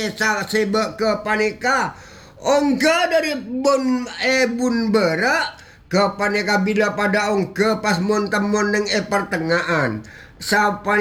kesa sebe ke panika ongga dari bun berak ke paneka bila pada ongke pas mon temon neng pertengahan. Sa